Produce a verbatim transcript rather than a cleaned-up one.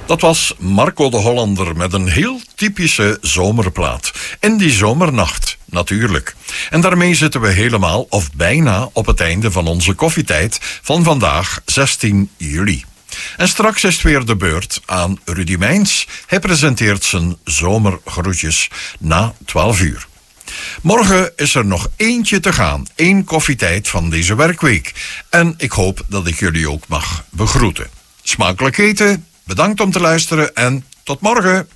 Dat was Marco de Hollander met een heel typische zomerplaat. In die zomernacht, natuurlijk. En daarmee zitten we helemaal, of bijna, op het einde van onze koffietijd van vandaag, zestien juli. En straks is het weer de beurt aan Rudy Mijns. Hij presenteert zijn zomergroetjes na twaalf uur. Morgen is er nog eentje te gaan. Eén koffietijd van deze werkweek. En ik hoop dat ik jullie ook mag begroeten. Smakelijk eten, bedankt om te luisteren en tot morgen.